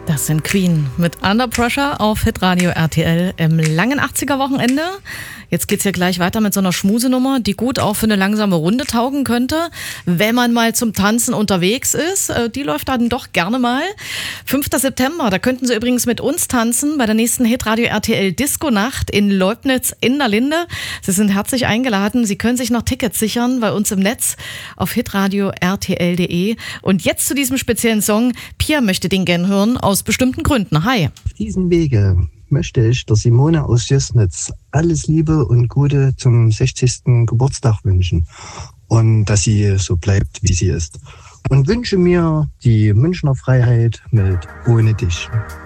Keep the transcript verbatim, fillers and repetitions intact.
Das sind Queen mit Under Pressure auf Hitradio R T L im langen achtziger-Wochenende. Jetzt geht's ja gleich weiter mit so einer Schmusenummer, die gut auch für eine langsame Runde taugen könnte, wenn man mal zum Tanzen unterwegs ist. Die läuft dann doch gerne mal. fünfter September, da könnten Sie übrigens mit uns tanzen bei der nächsten Hitradio R T L Disco-Nacht in Leubnitz in der Linde. Sie sind herzlich eingeladen. Sie können sich noch Tickets sichern bei uns im Netz auf hitradio r t l punkt d e. Und jetzt zu diesem speziellen Song. Pia möchte den gern hören, aus bestimmten Gründen. Hi. Auf diesem Wege möchte ich der Simone aus Jößnitz alles Liebe und Gute zum sechzigsten Geburtstag wünschen und dass sie so bleibt, wie sie ist. Und wünsche mir die Münchner Freiheit mit Ohne dich.